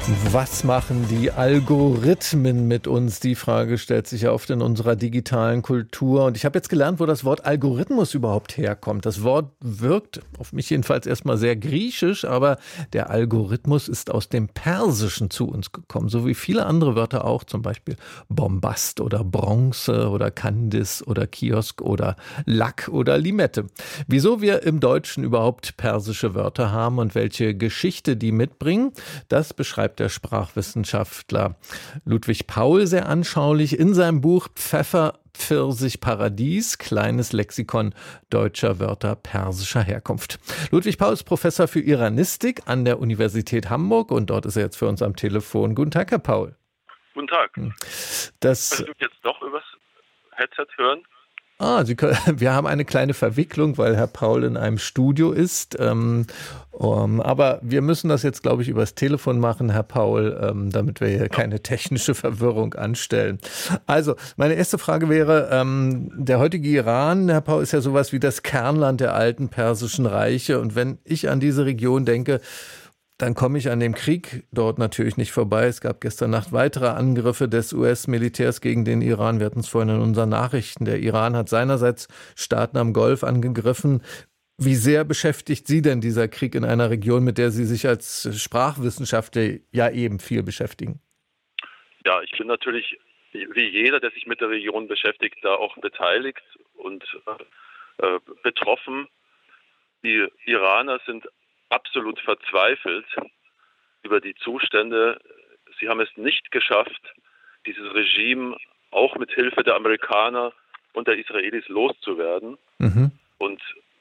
Was machen die Algorithmen mit uns? Die Frage stellt sich ja oft in unserer digitalen Kultur. Und ich habe jetzt gelernt, wo das Wort Algorithmus überhaupt herkommt. Das Wort wirkt auf mich jedenfalls erstmal sehr griechisch, aber der Algorithmus ist aus dem Persischen zu uns gekommen, so wie viele andere Wörter auch, zum Beispiel Bombast oder Bronze oder Kandis oder Kiosk oder Lack oder Limette. Wieso wir im Deutschen überhaupt persische Wörter haben und welche Geschichte die mitbringen, das beschreibt der Sprachwissenschaftler Ludwig Paul sehr anschaulich in seinem Buch Pfeffer, Pfirsich, Paradies, kleines Lexikon deutscher Wörter persischer Herkunft. Ludwig Paul ist Professor für Iranistik an der Universität Hamburg und dort ist er jetzt für uns am Telefon. Guten Tag, Herr Paul. Guten Tag. Kannst du mich jetzt doch übers Headset hören? Wir haben eine kleine Verwicklung, weil Herr Paul in einem Studio ist. Aber wir müssen das jetzt, glaube ich, übers Telefon machen, Herr Paul, damit wir hier keine technische Verwirrung anstellen. Also, meine erste Frage wäre, der heutige Iran, Herr Paul, ist ja sowas wie das Kernland der alten persischen Reiche. Und wenn ich an diese Region denke, dann komme ich an dem Krieg dort natürlich nicht vorbei. Es gab gestern Nacht weitere Angriffe des US-Militärs gegen den Iran. Wir hatten es vorhin in unseren Nachrichten. Der Iran hat seinerseits Staaten am Golf angegriffen. Wie sehr beschäftigt Sie denn dieser Krieg in einer Region, mit der Sie sich als Sprachwissenschaftler ja eben viel beschäftigen? Ja, ich bin natürlich, wie jeder, der sich mit der Region beschäftigt, da auch beteiligt und betroffen. Die Iraner sind absolut verzweifelt über die Zustände. Sie haben es nicht geschafft, dieses Regime auch mit Hilfe der Amerikaner und der Israelis loszuwerden. Und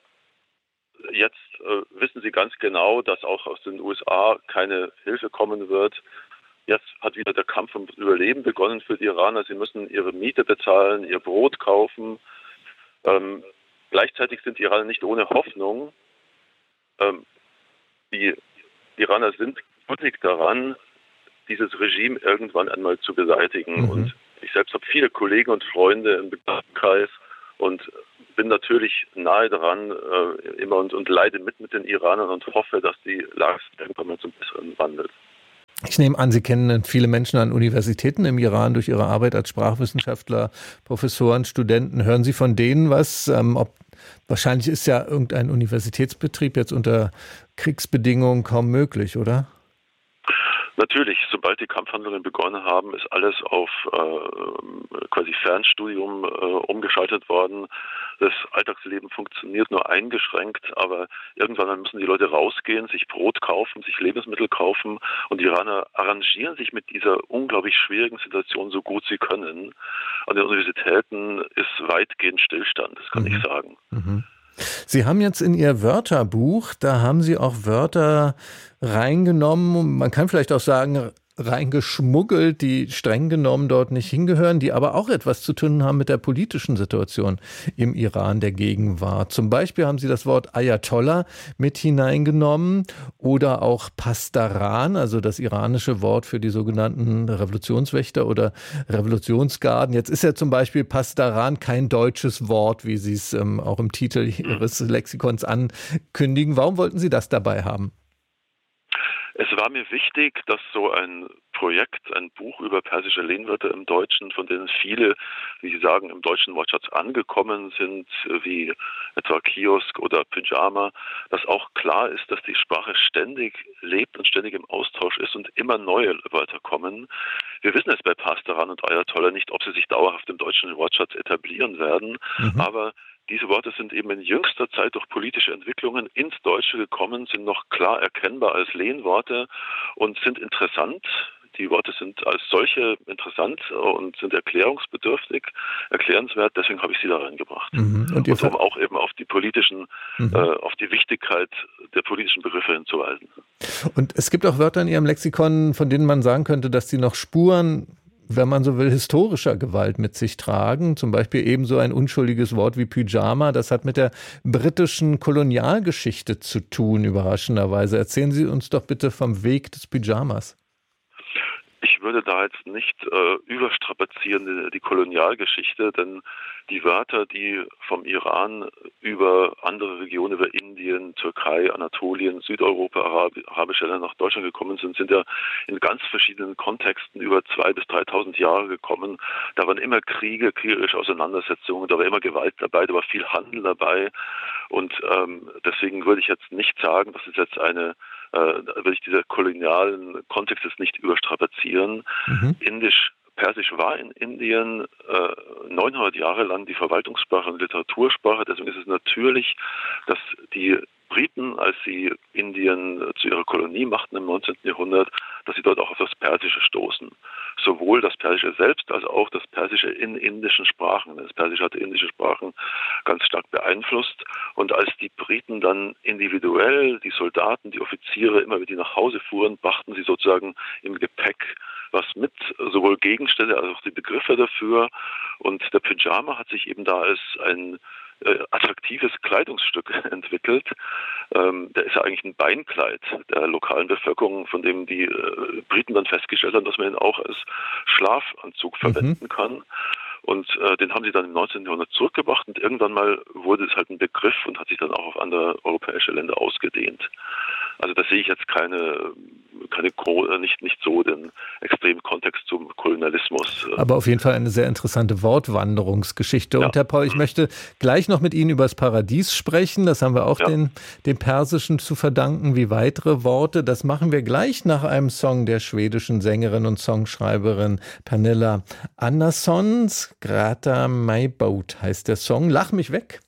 jetzt wissen sie ganz genau, dass auch aus den USA keine Hilfe kommen wird. Jetzt hat wieder der Kampf ums Überleben begonnen für die Iraner. Sie müssen ihre Miete bezahlen, ihr Brot kaufen. Gleichzeitig sind die Iraner nicht ohne Hoffnung. Die Iraner sind gründlich daran, dieses Regime irgendwann einmal zu beseitigen. Und ich selbst habe viele Kollegen und Freunde im Bekanntenkreis und bin natürlich nahe daran immer und leide mit den Iranern und hoffe, dass die Lage irgendwann mal zum Besseren wandelt. Ich nehme an, Sie kennen viele Menschen an Universitäten im Iran durch Ihre Arbeit als Sprachwissenschaftler, Professoren, Studenten. Hören Sie von denen was? Wahrscheinlich ist ja irgendein Universitätsbetrieb jetzt unter Kriegsbedingungen kaum möglich, oder? Natürlich, sobald die Kampfhandlungen begonnen haben, ist alles auf quasi Fernstudium umgeschaltet worden. Das Alltagsleben funktioniert nur eingeschränkt, aber irgendwann müssen die Leute rausgehen, sich Brot kaufen, sich Lebensmittel kaufen und die Iraner arrangieren sich mit dieser unglaublich schwierigen Situation so gut sie können. An den Universitäten ist weitgehend Stillstand, das kann ich sagen. Sie haben jetzt in Ihr Wörterbuch, da haben Sie auch Wörter reingenommen, man kann vielleicht auch sagen, reingeschmuggelt, die streng genommen dort nicht hingehören, die aber auch etwas zu tun haben mit der politischen Situation im Iran der Gegenwart. Zum Beispiel haben Sie das Wort Ayatollah mit hineingenommen oder auch Pasdaran, also das iranische Wort für die sogenannten Revolutionswächter oder Revolutionsgarden. Jetzt ist ja zum Beispiel Pasdaran kein deutsches Wort, wie Sie es auch im Titel Ihres Lexikons ankündigen. Warum wollten Sie das dabei haben? Es war mir wichtig, dass so ein Projekt, ein Buch über persische Lehnwörter im Deutschen, von denen viele, wie Sie sagen, im deutschen Wortschatz angekommen sind, wie etwa Kiosk oder Pyjama, dass auch klar ist, dass die Sprache ständig lebt und ständig im Austausch ist und immer neue Wörter kommen. Wir wissen es bei Pasdaran und Ayatollah nicht, ob sie sich dauerhaft im deutschen Wortschatz etablieren werden, aber diese Worte sind eben in jüngster Zeit durch politische Entwicklungen ins Deutsche gekommen, sind noch klar erkennbar als Lehnworte und sind interessant. Die Worte sind als solche interessant und sind erklärungsbedürftig, erklärenswert. Deswegen habe ich sie da reingebracht. Und um auch eben auf die politischen, auf die Wichtigkeit der politischen Begriffe hinzuweisen. Und es gibt auch Wörter in Ihrem Lexikon, von denen man sagen könnte, dass sie noch Spuren, wenn man so will, historischer Gewalt mit sich tragen. Zum Beispiel ebenso ein unschuldiges Wort wie Pyjama. Das hat mit der britischen Kolonialgeschichte zu tun, überraschenderweise. Erzählen Sie uns doch bitte vom Weg des Pyjamas. Ich würde da jetzt nicht überstrapazieren, die Kolonialgeschichte, denn die Wörter, die vom Iran über andere Regionen, über Indien, Türkei, Anatolien, Südeuropa, arabische Länder nach Deutschland gekommen sind, sind ja in ganz verschiedenen Kontexten über 2.000 bis 3.000 Jahre gekommen. Da waren immer Kriege, kriegerische Auseinandersetzungen, da war immer Gewalt dabei, da war viel Handel dabei. Und deswegen würde ich jetzt nicht sagen, das ist jetzt würde ich dieser kolonialen Kontext jetzt nicht überstrapazieren. Persisch war in Indien 900 Jahre lang die Verwaltungssprache und Literatursprache. Deswegen ist es natürlich, dass die Briten, als sie Indien zu ihrer Kolonie machten im 19. Jahrhundert, dass sie dort auch auf das Persische stoßen. Sowohl das Persische selbst als auch das Persische in indischen Sprachen. Das Persische hatte indische Sprachen ganz stark beeinflusst. Und als die Briten dann individuell, die Soldaten, die Offiziere, immer wenn die nach Hause fuhren, brachten sie sozusagen im Gepäck was mit, sowohl Gegenstände als auch die Begriffe dafür. Und der Pyjama hat sich eben da als ein attraktives Kleidungsstück entwickelt. Der ist ja eigentlich ein Beinkleid der lokalen Bevölkerung, von dem die Briten dann festgestellt haben, dass man ihn auch als Schlafanzug verwenden kann. Und den haben sie dann im 19. Jahrhundert zurückgebracht und irgendwann mal wurde es halt ein Begriff und hat sich dann auch auf andere europäische Länder ausgedehnt. Also da sehe ich jetzt nicht so den extremen Kontext zum Kolonialismus. Aber auf jeden Fall eine sehr interessante Wortwanderungsgeschichte. Ja. Und Herr Paul, ich möchte gleich noch mit Ihnen über das Paradies sprechen. Das haben wir auch dem Persischen zu verdanken, wie weitere Worte. Das machen wir gleich nach einem Song der schwedischen Sängerin und Songschreiberin Pernilla Andersson. Grata mig bort heißt der Song. Lach mich weg.